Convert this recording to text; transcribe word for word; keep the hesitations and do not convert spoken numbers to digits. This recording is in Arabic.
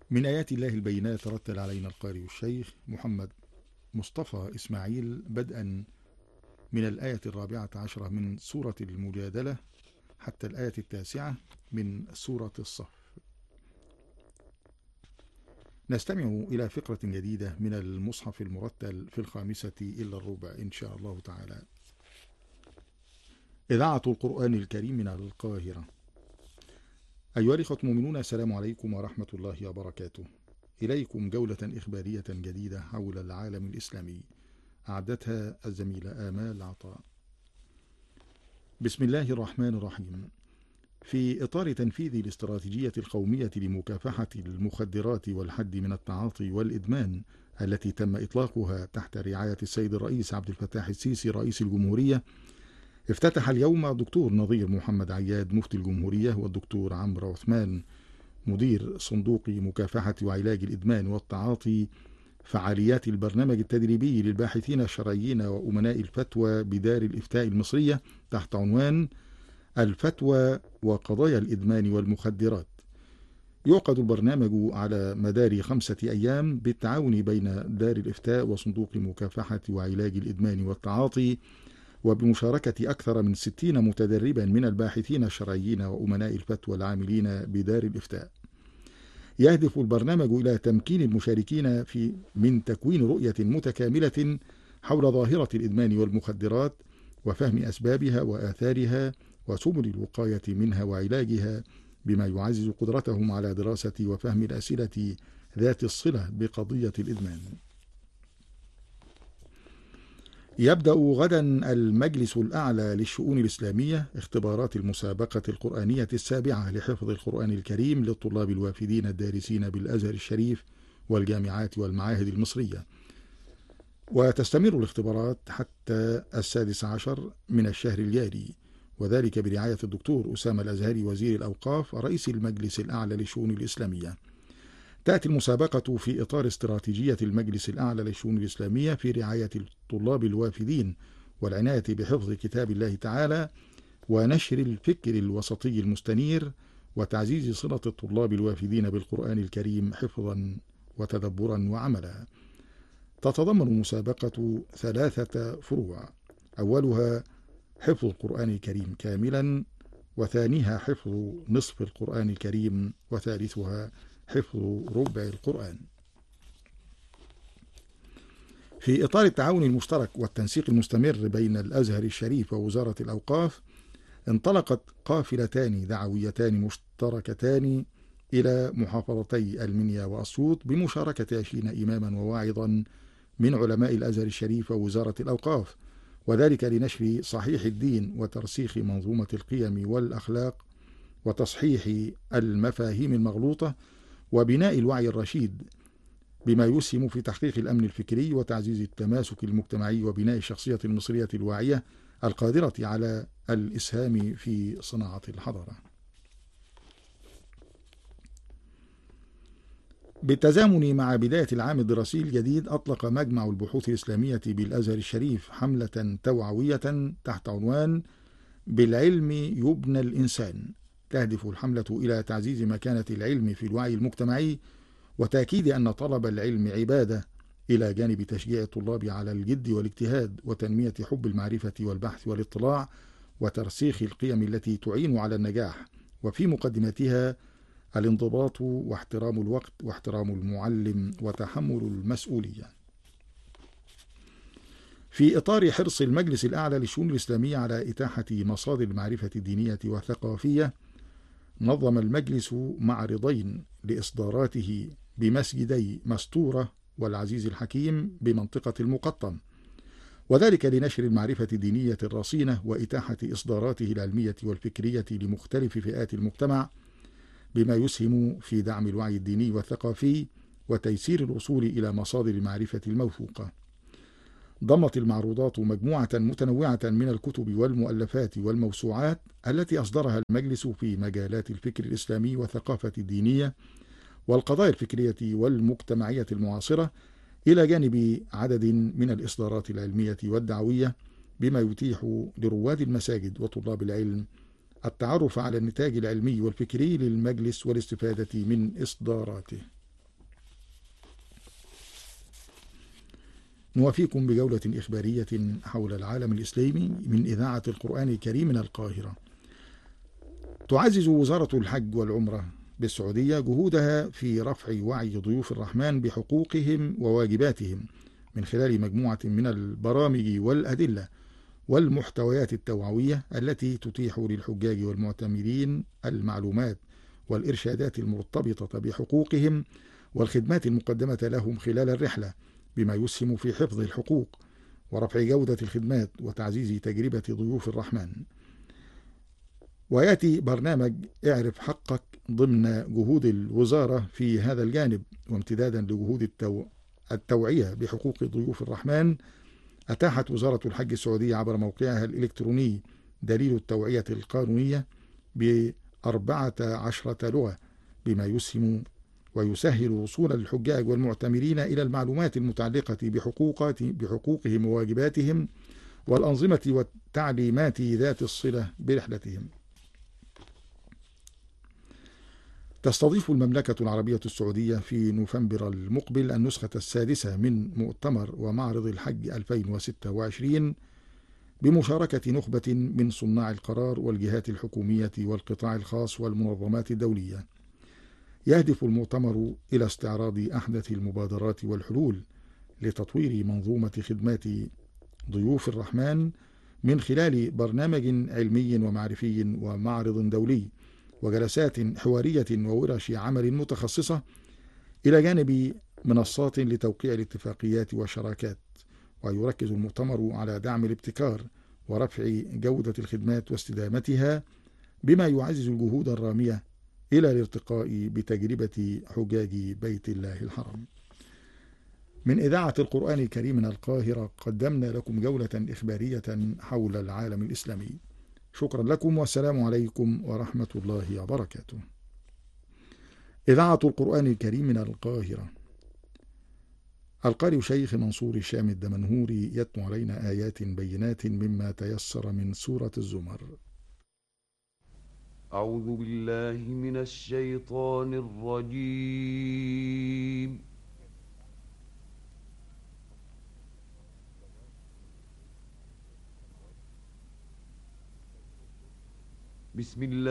من آيات الله البينات رتل علينا القارئ الشيخ محمد مصطفى إسماعيل بدءا من الآية الرابعة عشرة من سورة المجادلة حتى الآية التاسعة من سورة الصف. نستمع إلى فقرة جديدة من المصحف المرتل في الخامسة إلا الربع إن شاء الله تعالى. إذاعة القرآن الكريم من القاهرة. أيها الإخوة المؤمنون، السلام عليكم ورحمة الله وبركاته. إليكم جولة إخبارية جديدة حول العالم الإسلامي أعدتها الزميلة آمال عطاء. بسم الله الرحمن الرحيم. في إطار تنفيذ الاستراتيجية القومية لمكافحة المخدرات والحد من التعاطي والإدمان التي تم إطلاقها تحت رعاية السيد الرئيس عبد الفتاح السيسي رئيس الجمهورية، افتتح اليوم دكتور نظير محمد عياد مفتي الجمهورية والدكتور عمرو عثمان مدير صندوق مكافحة وعلاج الإدمان والتعاطي فعاليات البرنامج التدريبي للباحثين الشرعيين وأمناء الفتوى بدار الإفتاء المصرية تحت عنوان الفتوى وقضايا الإدمان والمخدرات. يعقد البرنامج على مدار خمسة أيام بالتعاون بين دار الإفتاء وصندوق مكافحة وعلاج الإدمان والتعاطي، وبمشاركة أكثر من ستين متدربا من الباحثين الشرعيين وأمناء الفتوى العاملين بدار الإفتاء. يهدف البرنامج إلى تمكين المشاركين في من تكوين رؤية متكاملة حول ظاهرة الإدمان والمخدرات وفهم أسبابها وآثارها وسبل الوقاية منها وعلاجها، بما يعزز قدرتهم على دراسة وفهم الأسئلة ذات الصلة بقضية الإدمان. يبدأ غدا المجلس الأعلى للشؤون الإسلامية اختبارات المسابقة القرآنية السابعة لحفظ القرآن الكريم للطلاب الوافدين الدارسين بالأزهر الشريف والجامعات والمعاهد المصرية، وتستمر الاختبارات حتى السادس عشر من الشهر الجاري، وذلك برعاية الدكتور أسامة الأزهري وزير الأوقاف رئيس المجلس الأعلى للشؤون الإسلامية. تأتي المسابقة في إطار استراتيجية المجلس الأعلى للشؤون الإسلامية في رعاية الطلاب الوافدين والعناية بحفظ كتاب الله تعالى ونشر الفكر الوسطي المستنير وتعزيز صلة الطلاب الوافدين بالقرآن الكريم حفظا وتدبرا وعملا. تتضمن المسابقة ثلاثة فروع، أولها حفظ القرآن الكريم كاملا، وثانيها حفظ نصف القرآن الكريم، وثالثها حفظ ربع القرآن. في إطار التعاون المشترك والتنسيق المستمر بين الأزهر الشريف ووزارة الأوقاف، انطلقت قافلتان دعويتان مشتركتان إلى محافظتي المنيا وأسيوط بمشاركة عشرين إماما وواعظا من علماء الأزهر الشريف ووزارة الأوقاف، وذلك لنشر صحيح الدين وترسيخ منظومة القيم والأخلاق وتصحيح المفاهيم المغلوطة وبناء الوعي الرشيد، بما يسهم في تحقيق الأمن الفكري وتعزيز التماسك المجتمعي وبناء الشخصية المصرية الواعية القادرة على الإسهام في صناعة الحضارة. بالتزامن مع بداية العام الدراسي الجديد، أطلق مجمع البحوث الإسلامية بالأزهر الشريف حملة توعوية تحت عنوان بالعلم يبنى الإنسان. تهدف الحملة إلى تعزيز مكانة العلم في الوعي المجتمعي وتأكيد أن طلب العلم عبادة، إلى جانب تشجيع الطلاب على الجد والاجتهاد وتنمية حب المعرفة والبحث والاطلاع وترسيخ القيم التي تعين على النجاح، وفي مقدمتها الانضباط واحترام الوقت واحترام المعلم وتحمل المسؤولية. في إطار حرص المجلس الأعلى للشؤون الإسلامية على إتاحة مصادر المعرفة الدينية والثقافية، نظم المجلس معرضين لإصداراته بمسجدي مستورة والعزيز الحكيم بمنطقة المقطم، وذلك لنشر المعرفة الدينية الرصينة وإتاحة إصداراته العلمية والفكرية لمختلف فئات المجتمع، بما يسهم في دعم الوعي الديني والثقافي وتيسير الوصول إلى مصادر المعرفة الموثوقة. ضمت المعروضات مجموعة متنوعة من الكتب والمؤلفات والموسوعات التي أصدرها المجلس في مجالات الفكر الإسلامي والثقافة الدينية والقضايا الفكرية والمجتمعية المعاصرة، إلى جانب عدد من الإصدارات العلمية والدعوية، بما يتيح لرواد المساجد وطلاب العلم التعرف على النتاج العلمي والفكري للمجلس والاستفادة من إصداراته. نوافيكم بجولة إخبارية حول العالم الإسلامي من إذاعة القرآن الكريم من القاهرة. تعزز وزارة الحج والعمرة بالسعودية جهودها في رفع وعي ضيوف الرحمن بحقوقهم وواجباتهم من خلال مجموعة من البرامج والأدلة والمحتويات التوعوية التي تتيح للحجاج والمعتمرين المعلومات والإرشادات المرتبطة بحقوقهم والخدمات المقدمة لهم خلال الرحلة، بما يسهم في حفظ الحقوق ورفع جودة الخدمات وتعزيز تجربة ضيوف الرحمن. ويأتي برنامج اعرف حقك ضمن جهود الوزارة في هذا الجانب، وامتدادا لجهود التو... التوعية بحقوق ضيوف الرحمن. أتاحت وزارة الحج السعودية عبر موقعها الإلكتروني دليل التوعية القانونية بأربعة عشرة لغة، بما يسهم ويسهل وصول الحجاج والمعتمرين إلى المعلومات المتعلقة بحقوقهم وواجباتهم والأنظمة والتعليمات ذات الصلة برحلتهم. تستضيف المملكة العربية السعودية في نوفمبر المقبل النسخة السادسة من مؤتمر ومعرض الحج ألفين وستة وعشرين بمشاركة نخبة من صناع القرار والجهات الحكومية والقطاع الخاص والمنظمات الدولية. يهدف المؤتمر إلى استعراض أحدث المبادرات والحلول لتطوير منظومة خدمات ضيوف الرحمن من خلال برنامج علمي ومعرفي ومعرض دولي وجلسات حوارية وورش عمل متخصصة، إلى جانب منصات لتوقيع الاتفاقيات والشراكات. ويركز المؤتمر على دعم الابتكار ورفع جودة الخدمات واستدامتها، بما يعزز الجهود الرامية إلى الارتقاء بتجربة حجاج بيت الله الحرام. من إذاعة القرآن الكريم من القاهرة قدمنا لكم جولة إخبارية حول العالم الإسلامي. شكرا لكم والسلام عليكم ورحمة الله وبركاته. إذاعة القرآن الكريم من القاهرة. القارئ شيخ منصور الشام الدمنهوري يتلو علينا آيات بينات مما تيسر من سورة الزمر. أعوذ بالله من الشيطان الرجيم. بسم الله